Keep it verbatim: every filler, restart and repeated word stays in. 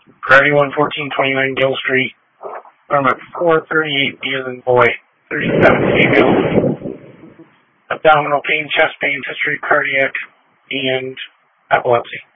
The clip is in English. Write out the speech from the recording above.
Priority one fourteen twenty-nine Gill Street. Permit four thirty-eight B as in boy. thirty-seven female. Abdominal pain, chest pain, history of cardiac, and epilepsy.